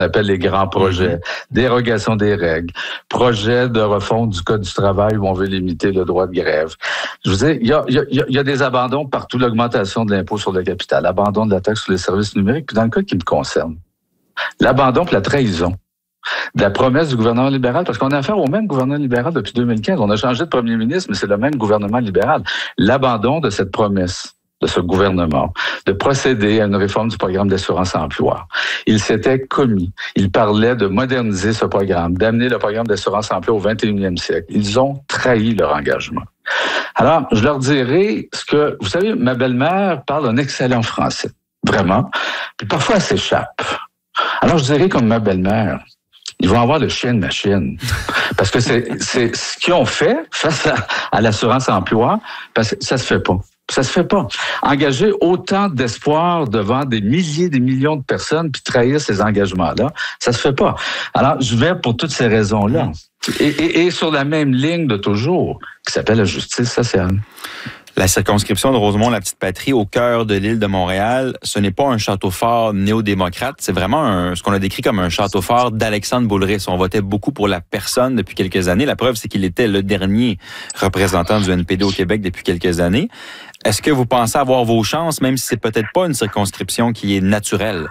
appelle les grands projets, dérogation des règles, projet de refonte du Code du travail où on veut limiter le droit de grève. Je vous dis, il y a des abandons partout, l'augmentation de l'impôt sur le capital, l'abandon de la taxe sur les services numériques, puis dans le cas qui me concerne, l'abandon et la trahison de la promesse du gouvernement libéral, parce qu'on a affaire au même gouvernement libéral depuis 2015. On a changé de premier ministre, mais c'est le même gouvernement libéral. L'abandon de cette promesse de ce gouvernement, de procéder à une réforme du programme d'assurance-emploi. Il s'était commis. Il parlait de moderniser ce programme, d'amener le programme d'assurance-emploi au 21e siècle. Ils ont trahi leur engagement. Alors, je leur dirais ce que, vous savez, ma belle-mère parle un excellent français. Vraiment. Puis parfois, elle s'échappe. Alors, je dirais comme ma belle-mère, ils vont avoir le chien de machine. Parce que c'est ce qu'ils ont fait face à l'assurance-emploi, parce que ça se fait pas. Ça se fait pas. Engager autant d'espoir devant des milliers, des millions de personnes, puis trahir ces engagements-là, ça se fait pas. Alors, je vais pour toutes ces raisons-là. Et sur la même ligne de toujours, qui s'appelle la justice sociale. La circonscription de Rosemont-la-Petite-Patrie, au cœur de l'île de Montréal, ce n'est pas un château fort néo-démocrate, c'est vraiment ce qu'on a décrit comme un château fort d'Alexandre Boulris. On votait beaucoup pour la personne depuis quelques années. La preuve, c'est qu'il était le dernier représentant du NPD au Québec depuis quelques années. Est-ce que vous pensez avoir vos chances, même si c'est peut-être pas une circonscription qui est naturelle?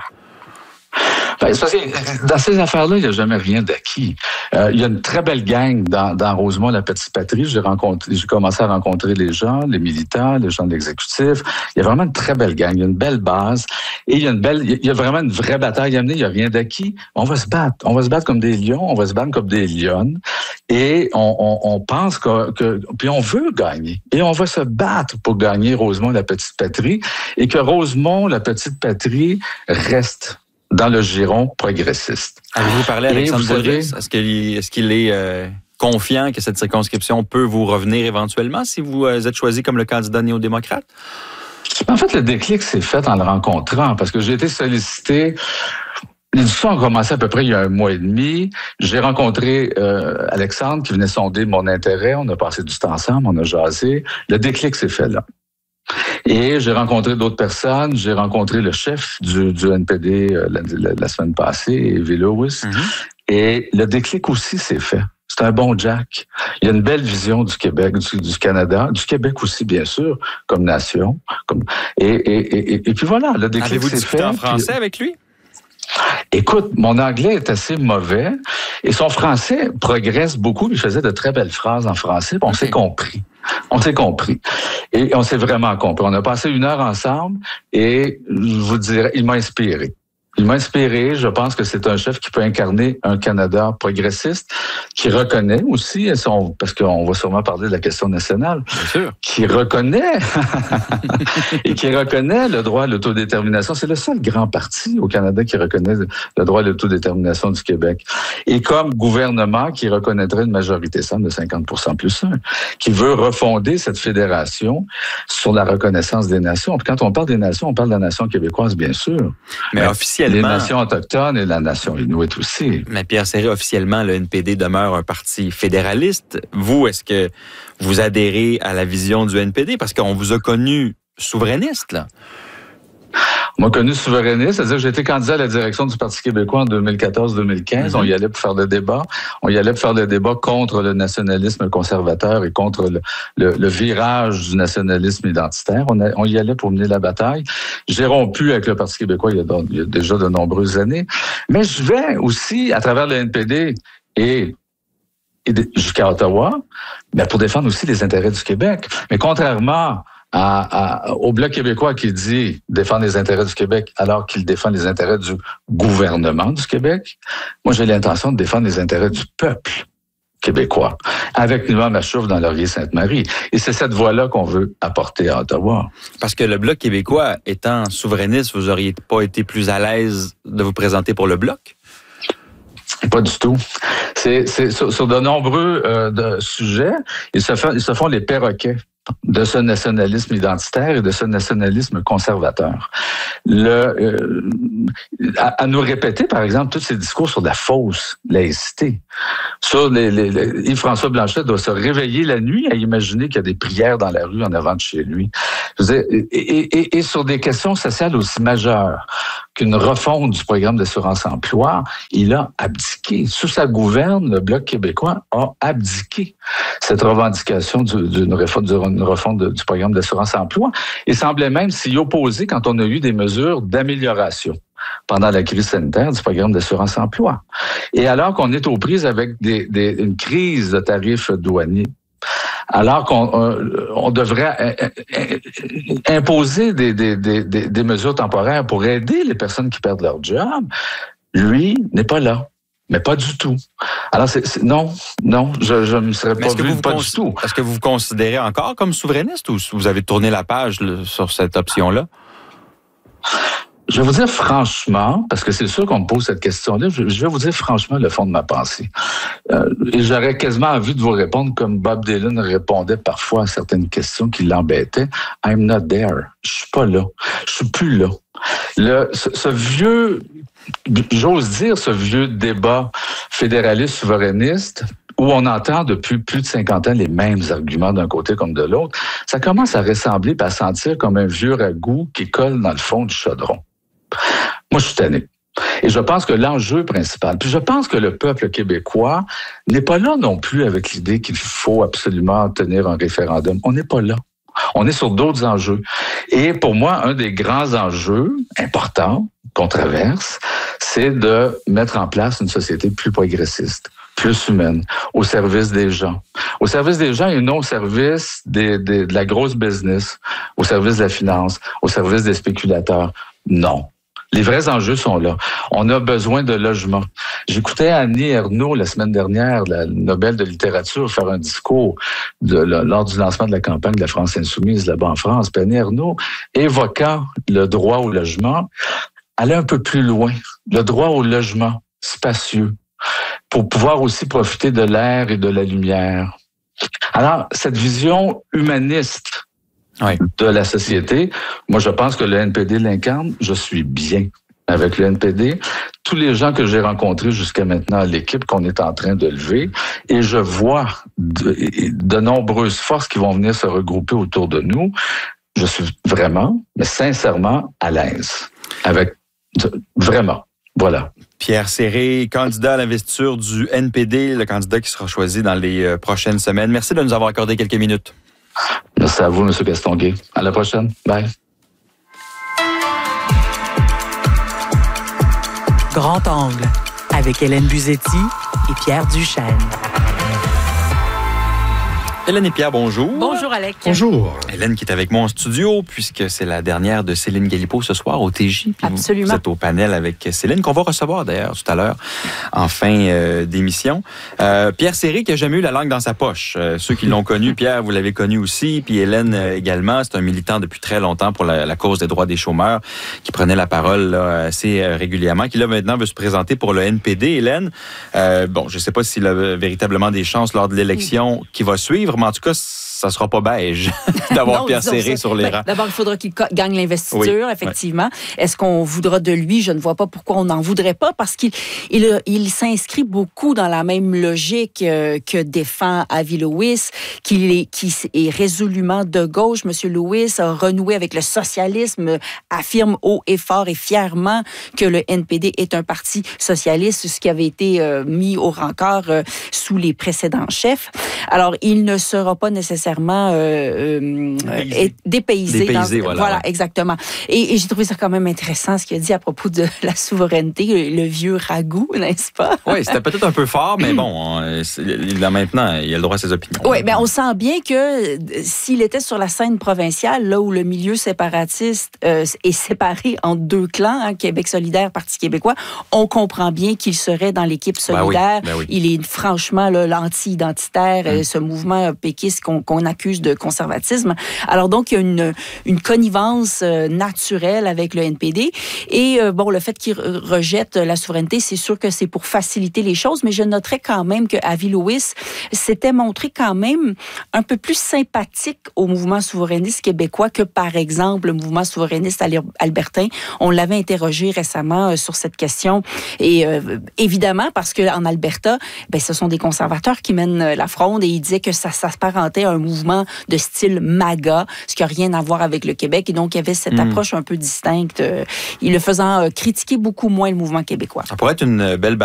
Ben, c'est parce que dans ces affaires-là, il n'y a jamais rien d'acquis. Il y a une très belle gang dans Rosemont-la-Petite-Patrie. J'ai commencé à rencontrer les gens, les militants, les gens de l'exécutif. Il y a vraiment une très belle gang. Il y a une belle base. Et il y a vraiment une vraie bataille à mener. Il n'y a rien d'acquis. On va se battre. On va se battre comme des lions. On va se battre comme des lionnes. Et on pense puis on veut gagner. Et on va se battre pour gagner Rosemont-la-Petite-Patrie. Et que Rosemont-la-Petite-Patrie reste dans le giron progressiste. Avez-vous parlé à Alexandre Boulris? Est-ce qu'il est confiant que cette circonscription peut vous revenir éventuellement si vous êtes choisi comme le candidat néo-démocrate? En fait, le déclic s'est fait en le rencontrant, parce que j'ai été sollicité. Les discussions ont commencé à peu près il y a 1 mois et demi. J'ai rencontré Alexandre qui venait sonder mon intérêt. On a passé du temps ensemble, on a jasé. Le déclic s'est fait là. Et j'ai rencontré d'autres personnes. J'ai rencontré le chef du NPD la semaine passée, Evie Lewis. Et le déclic aussi s'est fait. C'est un bon Jack. Il y a une belle vision du Québec, du Canada, du Québec aussi, bien sûr, comme nation. Et puis voilà, le déclic s'est fait. Avez-vous discuté en français avec lui? Écoute, mon anglais est assez mauvais et son français progresse beaucoup. Il faisait de très belles phrases en français. On s'est compris. Et on s'est vraiment compris. On a passé 1 heure ensemble et je vous dirais, il m'a inspiré. Je pense que c'est un chef qui peut incarner un Canada progressiste, qui reconnaît aussi, parce qu'on va sûrement parler de la question nationale, bien sûr, qui reconnaît et qui reconnaît le droit à l'autodétermination. C'est le seul grand parti au Canada qui reconnaît le droit à l'autodétermination du Québec. Et comme gouvernement qui reconnaîtrait une majorité simple de 50% plus 1, qui veut refonder cette fédération sur la reconnaissance des nations. Puis quand on parle des nations, on parle de la nation québécoise, bien sûr. Mais officiellement, les nations autochtones et la nation inuit aussi. Mais Pierre Serré, officiellement, le NPD demeure un parti fédéraliste. Vous, est-ce que vous adhérez à la vision du NPD? Parce qu'on vous a connu souverainiste, là. On m'a connu souverainiste, c'est-à-dire que j'ai été candidat à la direction du Parti québécois en 2014-2015. On y allait pour faire le débat. On y allait pour faire le débat contre le nationalisme conservateur et contre le virage du nationalisme identitaire. On y allait pour mener la bataille. J'ai rompu avec le Parti québécois il y a déjà de nombreuses années. Mais je vais aussi, à travers le NPD et jusqu'à Ottawa, mais pour défendre aussi les intérêts du Québec. Mais contrairement au Bloc québécois qui dit défendre les intérêts du Québec alors qu'il défend les intérêts du gouvernement du Québec, moi j'ai l'intention de défendre les intérêts du peuple québécois, avec Yvan Machouf dans Laurier-Sainte-Marie. Et c'est cette voie-là qu'on veut apporter à Ottawa. Parce que le Bloc québécois étant souverainiste, vous auriez pas été plus à l'aise de vous présenter pour le Bloc? Pas du tout. C'est sur de nombreux sujets, ils se font les perroquets de ce nationalisme identitaire et de ce nationalisme conservateur. À nous répéter, par exemple, tous ces discours sur la fausse laïcité. Sur Yves-François Blanchet doit se réveiller la nuit à imaginer qu'il y a des prières dans la rue en avant de chez lui. Je veux dire, et sur des questions sociales aussi majeures qu'une refonte du programme d'assurance-emploi, il a abdiqué. Sous sa gouverne, le Bloc québécois a abdiqué cette revendication d'une refonte du programme d'assurance-emploi. Il semblait même s'y opposer quand on a eu des mesures d'amélioration pendant la crise sanitaire du programme d'assurance-emploi. Et alors qu'on est aux prises avec une crise de tarifs douaniers, alors qu'on devrait imposer des mesures temporaires pour aider les personnes qui perdent leur job, lui n'est pas là. Mais pas du tout. Alors, non, je ne me serais pas vu pas du tout. Est-ce que vous vous considérez encore comme souverainiste ou vous avez tourné la page sur cette option-là? Je vais vous dire franchement, parce que c'est sûr qu'on me pose cette question-là, je vais vous dire franchement le fond de ma pensée. Et j'aurais quasiment envie de vous répondre comme Bob Dylan répondait parfois à certaines questions qui l'embêtaient. I'm not there. Je suis pas là. Je suis plus là. Ce vieux, j'ose dire, ce vieux débat fédéraliste souverainiste, où on entend depuis plus de 50 ans les mêmes arguments d'un côté comme de l'autre, ça commence à ressembler et à sentir comme un vieux ragoût qui colle dans le fond du chaudron. Moi, je suis tanné. Et je pense que l'enjeu principal, puis je pense que le peuple québécois n'est pas là non plus avec l'idée qu'il faut absolument tenir un référendum. On n'est pas là. On est sur d'autres enjeux. Et pour moi, un des grands enjeux importants qu'on traverse, c'est de mettre en place une société plus progressiste, plus humaine, au service des gens. Au service des gens et non au service de la grosse business, au service de la finance, au service des spéculateurs. Non. Les vrais enjeux sont là. On a besoin de logements. J'écoutais Annie Ernaux la semaine dernière, la Nobel de littérature, faire un discours lors du lancement de la campagne de la France insoumise là-bas en France. Puis Annie Ernaux, évoquant le droit au logement, allait un peu plus loin. Le droit au logement spacieux pour pouvoir aussi profiter de l'air et de la lumière. Alors, cette vision humaniste de la société. Moi, je pense que le NPD l'incarne. Je suis bien avec le NPD. Tous les gens que j'ai rencontrés jusqu'à maintenant à l'équipe qu'on est en train de lever, et je vois de nombreuses forces qui vont venir se regrouper autour de nous. Je suis vraiment, mais sincèrement, à l'aise. Vraiment. Voilà. Pierre Serré, candidat à l'investiture du NPD, le candidat qui sera choisi dans les prochaines semaines. Merci de nous avoir accordé quelques minutes. Merci à vous, M. Castonguay. À la prochaine. Bye. Grand angle, avec Hélène Buzetti et Pierre Duchesne. Hélène et Pierre, bonjour. Bonjour, Alec. Bonjour. Hélène qui est avec moi en studio, puisque c'est la dernière de Céline Galipeau ce soir au TJ. Puis absolument. Vous êtes au panel avec Céline, qu'on va recevoir d'ailleurs tout à l'heure, en fin d'émission. Pierre Serré, qui n'a jamais eu la langue dans sa poche. Ceux qui l'ont connu, Pierre, vous l'avez connu aussi, puis Hélène également. C'est un militant depuis très longtemps pour la cause des droits des chômeurs, qui prenait la parole là, assez régulièrement, qui là maintenant veut se présenter pour le NPD. Hélène, bon, je ne sais pas s'il a véritablement des chances lors de l'élection qui va suivre, mais en tout cas, ça sera pas beige d'avoir Pierre Serré sur les rangs. D'abord, il faudra qu'il gagne l'investiture, effectivement. Oui. Est-ce qu'on voudra de lui? Je ne vois pas pourquoi on n'en voudrait pas, parce qu'il s'inscrit beaucoup dans la même logique que défend Avi Lewis, qui est résolument de gauche. Monsieur Lewis a renoué avec le socialisme, affirme haut et fort et fièrement que le NPD est un parti socialiste, ce qui avait été mis au rencard sous les précédents chefs. Alors, il ne sera pas nécessairement dépaysé. Voilà, exactement. Et j'ai trouvé ça quand même intéressant, ce qu'il a dit à propos de la souveraineté, le vieux ragoût, n'est-ce pas? Oui, c'était peut-être un peu fort, mais bon, là maintenant, il a le droit à ses opinions. Oui, mais on sent bien que s'il était sur la scène provinciale, là où le milieu séparatiste est séparé en deux clans, hein, Québec solidaire, Parti québécois, on comprend bien qu'il serait dans l'équipe solidaire. Ben oui. Il est franchement là, l'anti-identitaire, ce mouvement péquiste qu'on accuse de conservatisme. Alors donc, il y a une connivence naturelle avec le NPD. Et bon, le fait qu'il rejette la souveraineté, c'est sûr que c'est pour faciliter les choses, mais je noterais quand même que Avi Lewis s'était montré quand même un peu plus sympathique au mouvement souverainiste québécois que, par exemple, le mouvement souverainiste albertain. On l'avait interrogé récemment sur cette question. Et évidemment, parce qu'en Alberta, ce sont des conservateurs qui mènent la fronde, et il disait que ça s'apparentait à un mouvement de style MAGA, ce qui n'a rien à voir avec le Québec. Et donc, il y avait cette approche un peu distincte. Il le faisant critiquer beaucoup moins le mouvement québécois. Ça pourrait être une belle